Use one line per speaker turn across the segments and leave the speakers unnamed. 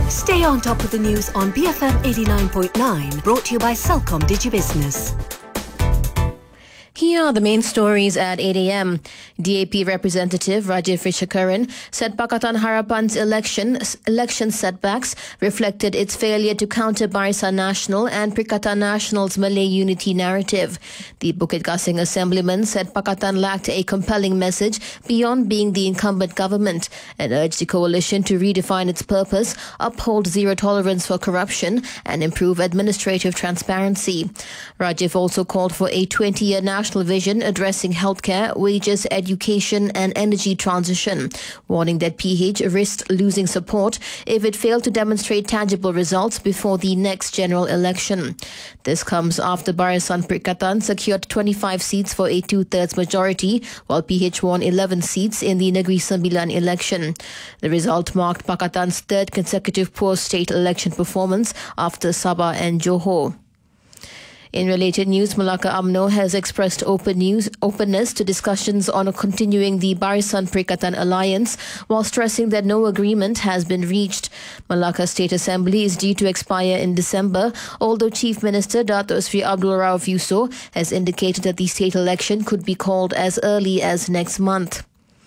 Stay on top of the news on BFM 89.9, brought to you by Celcom DigiBusiness.
Here are the main stories at 8 a.m. DAP Representative Rajiv Vishakarn said Pakatan Harapan's election setbacks reflected its failure to counter Barisan Nasional and Perikatan Nasional's Malay unity narrative. The Bukit Gasing Assemblyman said Pakatan lacked a compelling message beyond being the incumbent government and urged the coalition to redefine its purpose, uphold zero tolerance for corruption and improve administrative transparency. Rajiv also called for a 20-year national vision addressing healthcare, wages, education and energy transition, warning that PH risked losing support if it failed to demonstrate tangible results before the next general election. This comes after Barisan Perikatan secured 25 seats for a two-thirds majority, while PH won 11 seats in the Negeri Sembilan election. The result marked Pakatan's third consecutive poor state election performance after Sabah and Johor. In related news, Melaka UMNO has expressed openness to discussions on continuing the Barisan Perikatan alliance, while stressing that no agreement has been reached. Melaka State Assembly is due to expire in December, although Chief Minister Dato' Sri Abdul Rauf Yusof has indicated that the state election could be called as early as next month.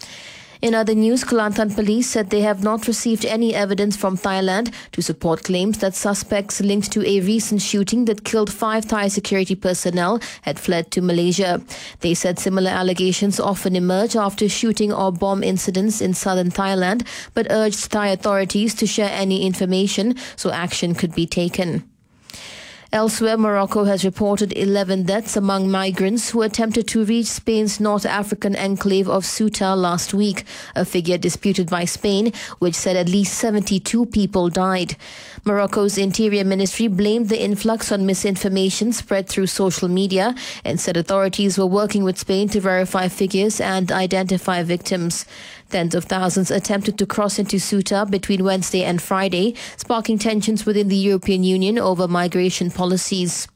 In other news, Kelantan police said they have not received any evidence from Thailand to support claims that suspects linked to a recent shooting that killed 5 Thai security personnel had fled to Malaysia. They said similar allegations often emerge after shooting or bomb incidents in southern Thailand, but urged Thai authorities to share any information so action could be taken. Elsewhere, Morocco has reported 11 deaths among migrants who attempted to reach Spain's North African enclave of Ceuta last week, a figure disputed by Spain, which said at least 72 people died. Morocco's Interior Ministry blamed the influx on misinformation spread through social media and said authorities were working with Spain to verify figures and identify victims. Tens of thousands attempted to cross into Ceuta between Wednesday and Friday, sparking tensions within the European Union over migration policies.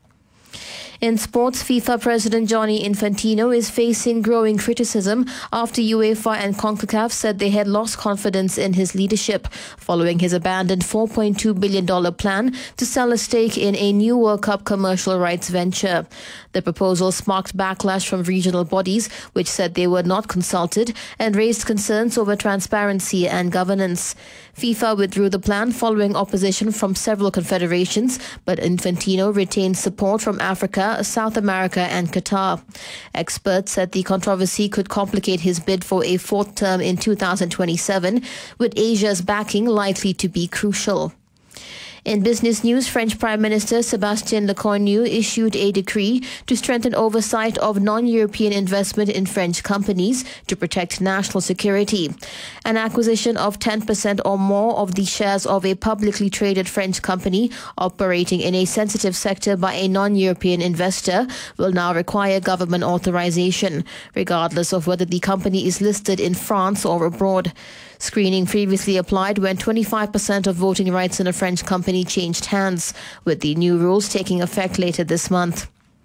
In sports, FIFA President Gianni Infantino is facing growing criticism after UEFA and CONCACAF said they had lost confidence in his leadership following his abandoned $4.2 billion plan to sell a stake in a new World Cup commercial rights venture. The proposal sparked backlash from regional bodies, which said they were not consulted and raised concerns over transparency and governance. FIFA withdrew the plan following opposition from several confederations, but Infantino retained support from Africa, South America and Qatar. Experts said the controversy could complicate his bid for a fourth term in 2027, with Asia's backing likely to be crucial. In business news, French Prime Minister Sébastien Lecornu issued a decree to strengthen oversight of non-European investment in French companies to protect national security. An acquisition of 10% or more of the shares of a publicly traded French company operating in a sensitive sector by a non-European investor will now require government authorization, regardless of whether the company is listed in France or abroad. Screening previously applied when 25% of voting rights in a French company changed hands, with the new rules taking effect later this month.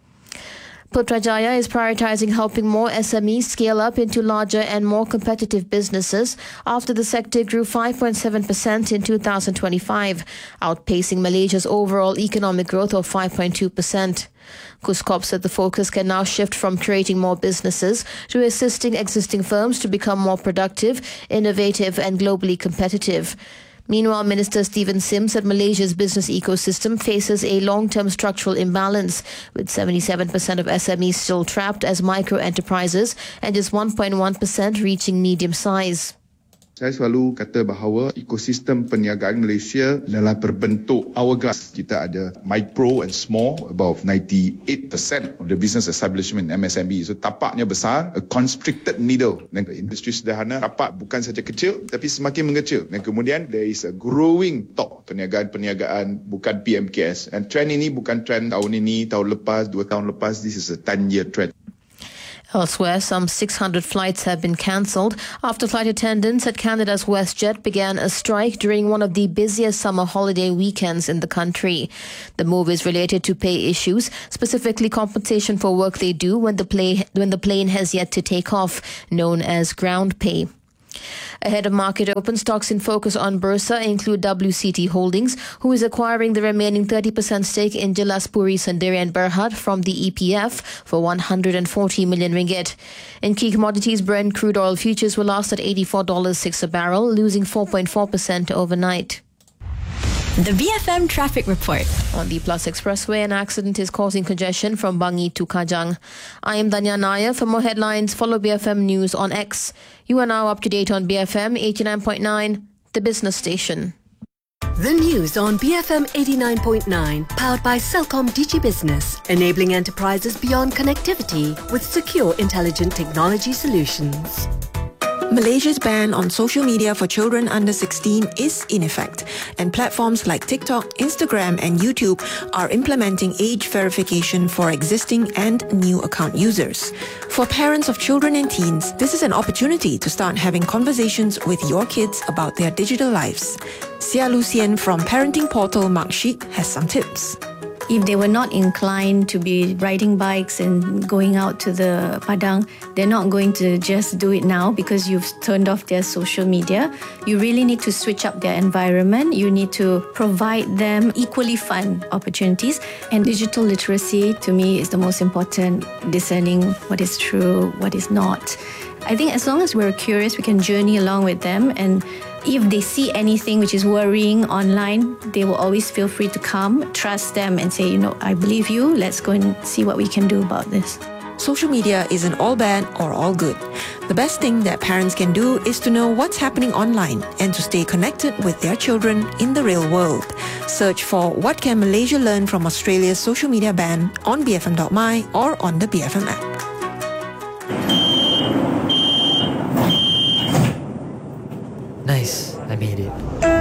Putrajaya is prioritizing helping more SMEs scale up into larger and more competitive businesses after the sector grew 5.7% in 2025, outpacing Malaysia's overall economic growth of 5.2%. Kuskop said the focus can now shift from creating more businesses to assisting existing firms to become more productive, innovative and globally competitive. Meanwhile, Minister Stephen Sim said Malaysia's business ecosystem faces a long-term structural imbalance, with 77% of SMEs still trapped as micro-enterprises and just 1.1% reaching medium size.
Saya selalu kata bahawa ekosistem perniagaan Malaysia adalah berbentuk hourglass. Kita ada micro and small, about 98% of the business establishment MSME. So tapaknya besar, a constricted needle. Dan industri sederhana, tapak bukan saja kecil, tapi semakin mengecil. Dan kemudian there is a growing top perniagaan bukan PMKS. And trend ini bukan trend tahun ini, tahun lepas, 2 tahun lepas. This is a 10-year trend.
Elsewhere, some 600 flights have been cancelled after flight attendants at Canada's WestJet began a strike during one of the busiest summer holiday weekends in the country. The move is related to pay issues, specifically compensation for work they do when the plane has yet to take off, known as ground pay. Ahead of market open, stocks in focus on Bursa include WCT Holdings, who is acquiring the remaining 30% stake in Jelaspuri Sendirian Berhad from the EPF for 140 million ringgit. In key commodities, Brent crude oil futures were last at $84.06 a barrel, losing 4.4% overnight.
The BFM Traffic Report.
On the Plus Expressway, an accident is causing congestion from Bangi to Kajang. I am Danya Nair. For more headlines, follow BFM News on X. You are now up to date on BFM 89.9, the business station.
The news on BFM 89.9, powered by Celcom DigiBusiness, enabling enterprises beyond connectivity with secure, intelligent technology solutions.
Malaysia's ban on social media for children under 16 is in effect, and platforms like TikTok, Instagram and YouTube are implementing age verification for existing and new account users. For parents of children and teens, this is an opportunity to start having conversations with your kids about their digital lives. Sia Lucien from parenting portal Marksheet has some tips.
If they were not inclined to be riding bikes and going out to the Padang, they're not going to just do it now because you've turned off their social media. You really need to switch up their environment. You need to provide them equally fun opportunities. And digital literacy, to me, is the most important, discerning what is true, what is not. I think as long as we're curious, we can journey along with them, and if they see anything which is worrying online, they will always feel free to come, trust them and say, I believe you, let's go and see what we can do about this.
Social media isn't all bad or all good. The best thing that parents can do is to know what's happening online and to stay connected with their children in the real world. Search for What Can Malaysia Learn from Australia's social media ban on bfm.my or on the BFM app.
Nice, I made it.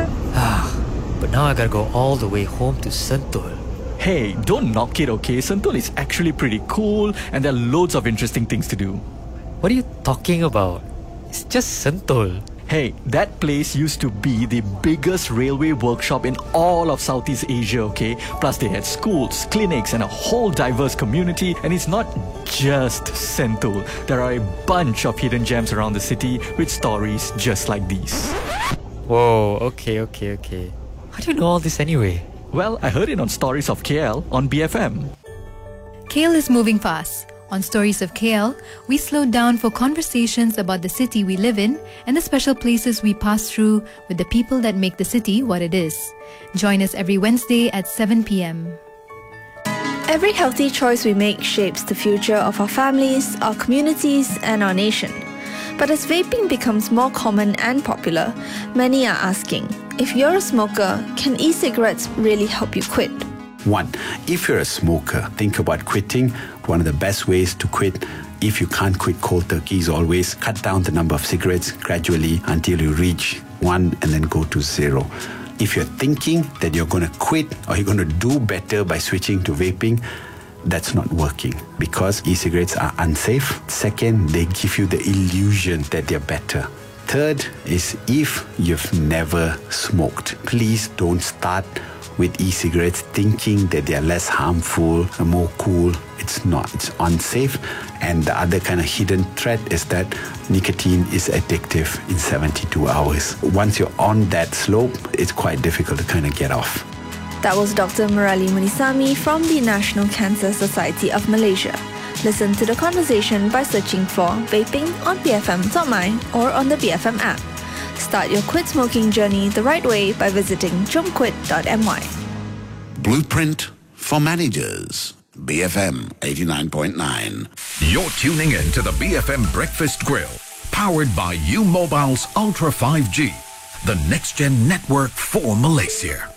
But now I gotta go all the way home to Sentul.
Hey, don't knock it, okay? Sentul is actually pretty cool and there are loads of interesting things to do.
What are you talking about? It's just Sentul.
Hey, that place used to be the biggest railway workshop in all of Southeast Asia, okay? Plus they had schools, clinics and a whole diverse community. And it's not just Sentul. There are a bunch of hidden gems around the city with stories just like these.
Whoa, okay. How do you know all this anyway?
Well, I heard it on Stories of KL on BFM.
KL is moving fast. On Stories of KL, we slow down for conversations about the city we live in and the special places we pass through with the people that make the city what it is. Join us every Wednesday at 7 p.m.
Every healthy choice we make shapes the future of our families, our communities, and our nation. But as vaping becomes more common and popular, many are asking, if you're a smoker, can e-cigarettes really help you quit?
1. If you're a smoker, think about quitting. One of the best ways to quit, if you can't quit cold turkey, is always cut down the number of cigarettes gradually until you reach 1 and then go to 0. If you're thinking that you're going to quit or you're going to do better by switching to vaping, that's not working because e-cigarettes are unsafe. Second, they give you the illusion that they're better. Third is if you've never smoked, please don't start with e-cigarettes thinking that they are less harmful and more cool. It's not. It's unsafe. And the other kind of hidden threat is that nicotine is addictive in 72 hours. Once you're on that slope, it's quite difficult to kind of get off.
That was Dr. Murali Munisami from the National Cancer Society of Malaysia. Listen to the conversation by searching for Vaping on BFM.my or on the BFM app. Start your quit smoking journey the right way by visiting jomquit.my.
Blueprint for Managers. BFM 89.9.
You're tuning in to the BFM Breakfast Grill, powered by U-Mobile's Ultra 5G, the next-gen network for Malaysia.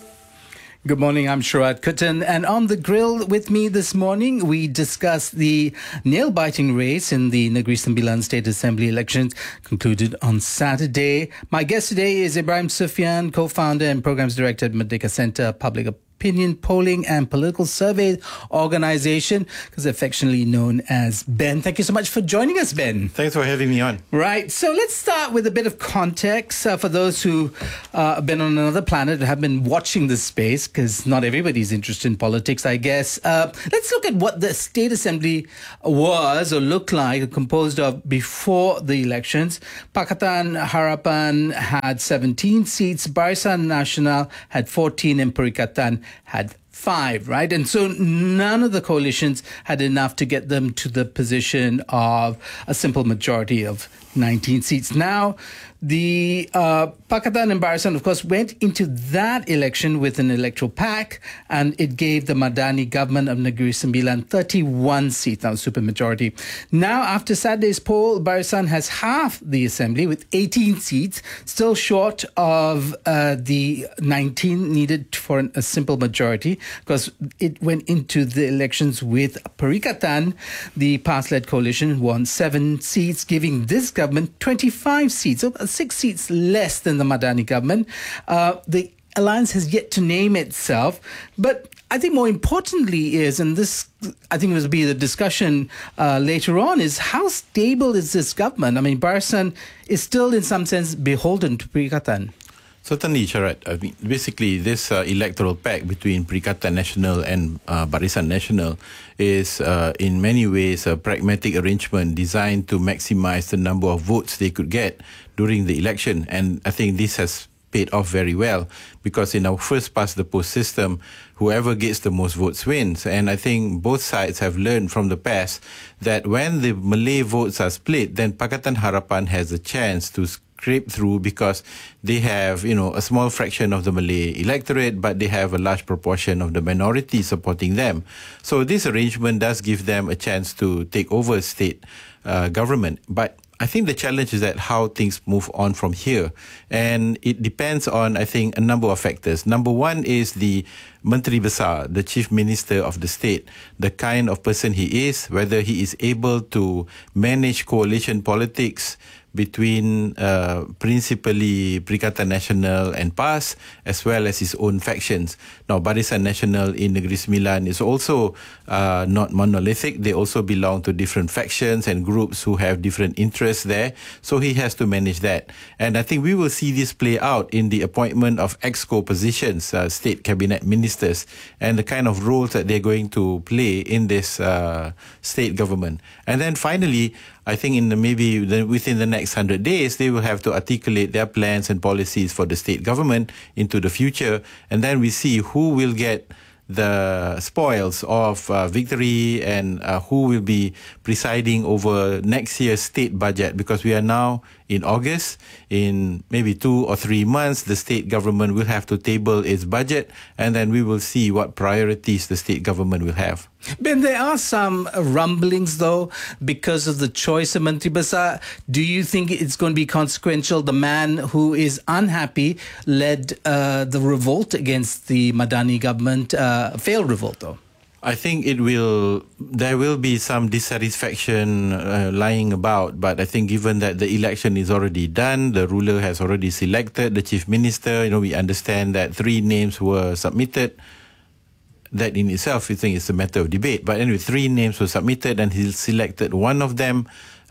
Good morning, I'm Sharad Kuttan, and on the grill with me this morning, we discuss the nail-biting race in the Negeri Sembilan State Assembly elections concluded on Saturday. My guest today is Ibrahim Sufyan, co-founder and programs director at Merdeka Centre Public opinion polling and political survey organization, because affectionately known as Ben. Thank you so much for joining us, Ben.
Thanks for having me on.
Right. So let's start with a bit of context for those who have been on another planet and have been watching this space, because not everybody's interested in politics, I guess. Let's look at what the State Assembly was or looked like, composed of before the elections. Pakatan Harapan had 17 seats, Barisan Nasional had 14, and Perikatan had 5, right? And so none of the coalitions had enough to get them to the position of a simple majority of 19 seats. Now, the Pakatan and Barisan, of course, went into that election with an electoral pact, and it gave the Madani government of Negeri Sembilan 31 seats, now supermajority. Now, after Saturday's poll, Barisan has half the assembly with 18 seats, still short of the 19 needed for a simple majority, because it went into the elections with Perikatan. The PAS-led coalition won 7 seats, giving this government 25 seats, so 6 seats less than the Madani government. The alliance has yet to name itself, but I think more importantly is, and this I think will be the discussion later on, is how stable is this government? I mean, Barisan is still in some sense beholden to Perikatan.
Certainly, Sharat. I mean, basically, this electoral pact between Perikatan Nasional and Barisan Nasional is in many ways a pragmatic arrangement designed to maximize the number of votes they could get during the election. And I think this has paid off very well, because in our first past the post system, whoever gets the most votes wins. And I think both sides have learned from the past that when the Malay votes are split, then Pakatan Harapan has a chance to scrape through, because they have, a small fraction of the Malay electorate, but they have a large proportion of the minority supporting them. So this arrangement does give them a chance to take over state government. But I think the challenge is that how things move on from here. And it depends on, I think, a number of factors. Number one is the Menteri Besar, the Chief Minister of the state, the kind of person he is, whether he is able to manage coalition politics between principally Perikatan Nasional and PAS, as well as his own factions. Now, Barisan Nasional in Negeri Sembilan is also not monolithic. They also belong to different factions and groups who have different interests there. So he has to manage that. And I think we will see this play out in the appointment of EXCO positions, state cabinet ministers, and the kind of roles that they're going to play in this state government. And then finally, I think within the next 100 days, they will have to articulate their plans and policies for the state government into the future. And then we see who will get the spoils of victory and who will be presiding over next year's state budget, because we are now in August. In maybe 2 or 3 months, the state government will have to table its budget, and then we will see what priorities the state government will have.
Ben, there are some rumblings, though, because of the choice of Menteri Besar. Do you think it's going to be consequential? The man who is unhappy led the revolt against the Madani government, failed revolt, though.
I think there will be some dissatisfaction lying about, but I think given that the election is already done, the ruler has already selected the chief minister, we understand that 3 names were submitted. That in itself, I think, is a matter of debate. But anyway, 3 names were submitted and he selected one of them.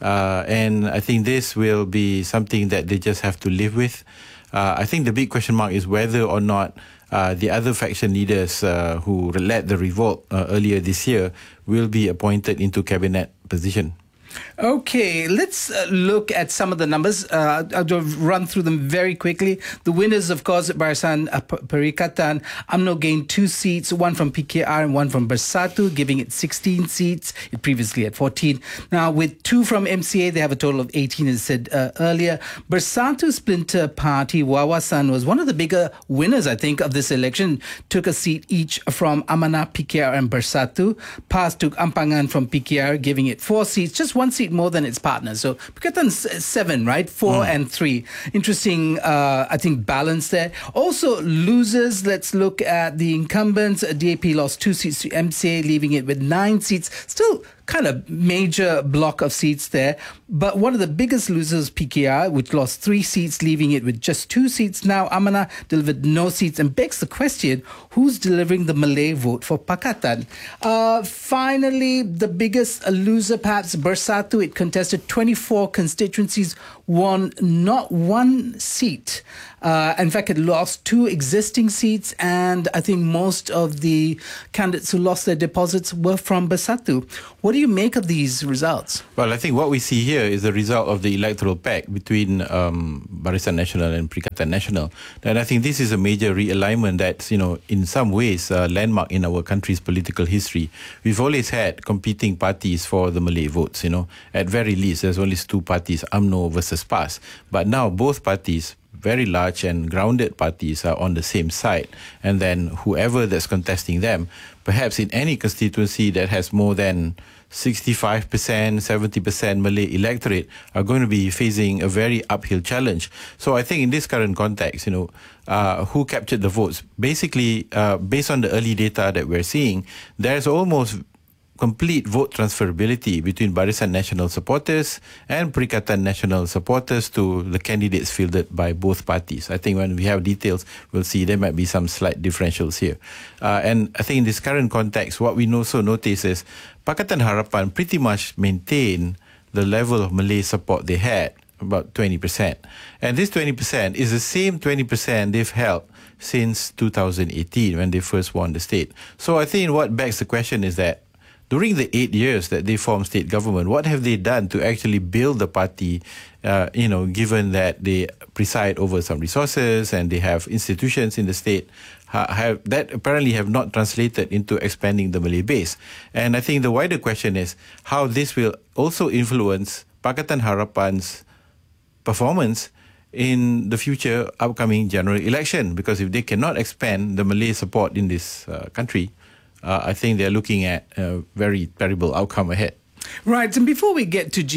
And I think this will be something that they just have to live with. I think the big question mark is whether or not the other faction leaders who led the revolt earlier this year will be appointed into cabinet position.
Okay, let's look at some of the numbers. I'll run through them very quickly. The winners, of course, Barisan Perikatan. UMNO gained 2 seats, one from PKR and one from Bersatu, giving it 16 seats. It previously had 14. Now, with 2 from MCA, they have a total of 18, as said earlier. Bersatu Splinter Party, Wawasan, was one of the bigger winners, I think, of this election. Took a seat each from Amanah, PKR and Bersatu. PAS took Ampangan from PKR, giving it 4 seats, just 1 seat more than its partners. So Perikatan's 7, right? 4 and 3. Interesting, I think, balance there. Also, losers, let's look at the incumbents. DAP lost 2 seats to MCA, leaving it with 9 seats. Still kind of major block of seats there. But one of the biggest losers, PKR, which lost 3 seats, leaving it with just 2 seats now. Amanah delivered no seats, and begs the question, who's delivering the Malay vote for Pakatan? Finally, the biggest loser, perhaps, Bersatu. It contested 24 constituencies, won not 1 seat. In fact, it lost 2 existing seats, and I think most of the candidates who lost their deposits were from Bersatu. What do you make of these results?
Well, I think what we see here is the result of the electoral pact between Barisan Nasional and Perikatan Nasional. And I think this is a major realignment that's, in some ways, a landmark in our country's political history. We've always had competing parties for the Malay votes, At very least, there's only 2 parties, UMNO versus PAS. But now both parties, very large and grounded parties, are on the same side. And then whoever that's contesting them, perhaps in any constituency that has more than 65%, 70% Malay electorate, are going to be facing a very uphill challenge. So I think in this current context, who captured the votes? Basically, based on the early data that we're seeing, there's almost complete vote transferability between Barisan Nasional supporters and Perikatan Nasional supporters to the candidates fielded by both parties. I think when we have details, we'll see there might be some slight differentials here. And I think in this current context, what we also notice is Pakatan Harapan pretty much maintained the level of Malay support they had, about 20%. And this 20% is the same 20% they've held since 2018 when they first won the state. So I think what begs the question is that during the 8 years that they formed state government, what have they done to actually build the party, given that they preside over some resources and they have institutions in the state that apparently have not translated into expanding the Malay base. And I think the wider question is how this will also influence Pakatan Harapan's performance in the future upcoming general election. Because if they cannot expand the Malay support in this country, I think they're looking at a very terrible outcome ahead.
Right, and before we get to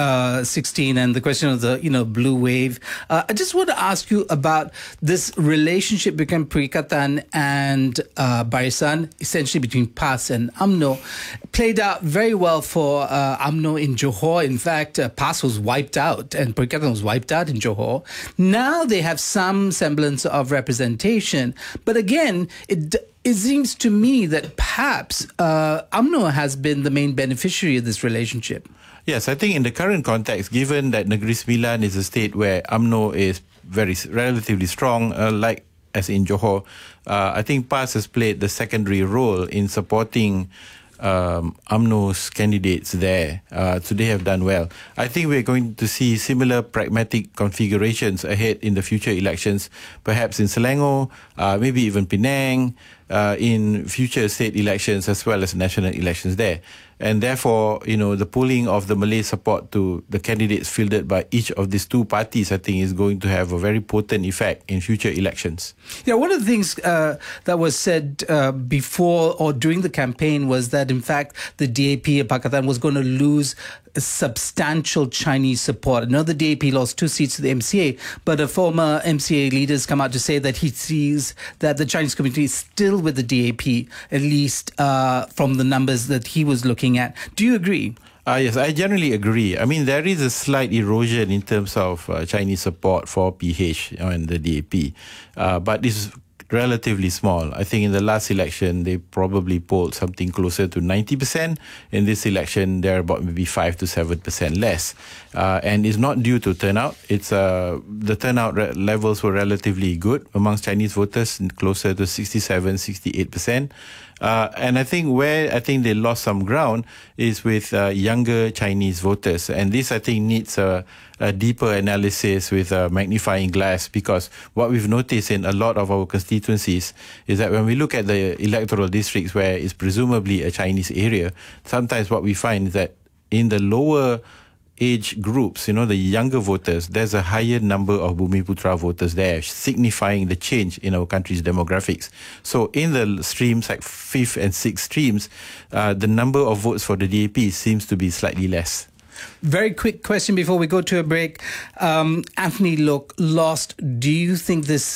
G16 and the question of the blue wave, I just want to ask you about this relationship between Perikatan and Barisan, essentially between PAS and UMNO. Played out very well for UMNO in Johor. In fact, PAS was wiped out and Perikatan was wiped out in Johor. Now they have some semblance of representation, but again, it seems to me that perhaps UMNO has been the main beneficiary of this relationship.
Yes, I think in the current context, given that Negeri Sembilan is a state where UMNO is relatively strong, like as in Johor, I think PAS has played the secondary role in supporting UMNO's candidates there. So they have done well. I think we're going to see similar pragmatic configurations ahead in the future elections, perhaps in Selangor, maybe even Penang, in future state elections as well as national elections there. And therefore, the pooling of the Malay support to the candidates fielded by each of these 2 parties, I think, is going to have a very potent effect in future elections.
Yeah, one of the things that was said before or during the campaign was that, in fact, the DAP Pakatan was going to lose substantial Chinese support. I know the DAP lost 2 seats to the MCA, but a former MCA leader has come out to say that he sees that the Chinese community is still with the DAP, at least from the numbers that he was looking at. Do you agree?
Yes, I generally agree. I mean, there is a slight erosion in terms of Chinese support for PH and the DAP, but it's relatively small. I think in the last election, they probably polled something closer to 90%. In this election, they're about maybe 5 to 7% less. And it's not due to turnout. It's the turnout levels were relatively good amongst Chinese voters, closer to 67, 68%. And I think where they lost some ground is with younger Chinese voters. And this, I think, needs a deeper analysis with a magnifying glass, because what we've noticed in a lot of our constituencies is that when we look at the electoral districts where it's presumably a Chinese area, sometimes what we find is that in the lower age groups, the younger voters, there's a higher number of Bumiputra voters there, signifying the change in our country's demographics. So in the streams like 5th and 6th streams, the number of votes for the DAP seems to be slightly less.
Very quick question before we go to a break. Anthony Loke lost. Do you think this,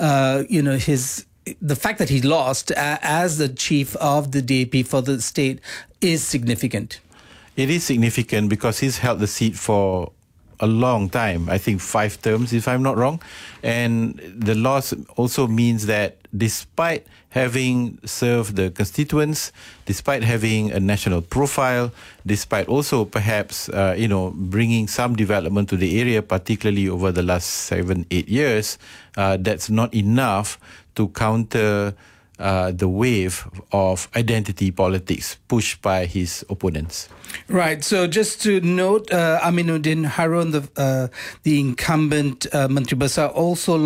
the fact that he lost as the chief of the DAP for the state is significant?
It is significant because he's held the seat for a long time, I think 5 terms if I'm not wrong. And the loss also means that despite having served the constituents, despite having a national profile, despite also perhaps, bringing some development to the area, particularly over the last 7-8 years, that's not enough to counter the wave of identity politics pushed by his opponents.
Right. So just to note, Aminuddin Harun, the incumbent Menteri Besar, also